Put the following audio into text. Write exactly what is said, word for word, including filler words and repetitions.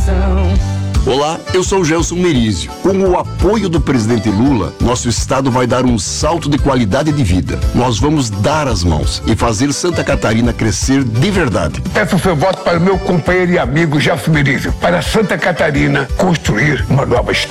coração. Olá, eu sou o Gelson Merizio. Com o apoio do presidente Lula, nosso estado vai dar um salto de qualidade de vida. Nós vamos dar as mãos e fazer Santa Catarina crescer de verdade. Peço o seu voto para o meu companheiro e amigo Gelson Merizio, para Santa Catarina construir uma nova história.